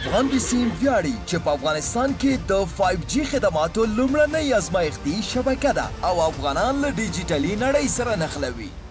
افغان بسیم ویاړي چې په افغانستان کې د 5G خدماتو لومړنۍ ازمایښتي شبکه ده او افغانان له ډیجیټلي نړۍ سره نښلوي.